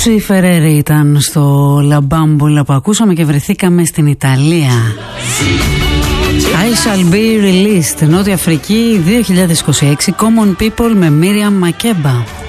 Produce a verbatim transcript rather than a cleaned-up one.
Λούτσι Φερέρι ήταν στο Λαμπάμπολα που ακούσαμε και βρεθήκαμε στην Ιταλία. I shall be released, Νότια Αφρική δύο χιλιάδες είκοσι έξι, Common People με Μίριαμ Μακέμπα.